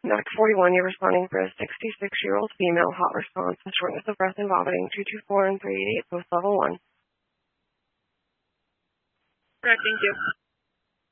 NAC 41, you're responding for a 66-year-old female, hot response with shortness of breath and vomiting, 224 and 388, both level 1. Correct, thank you.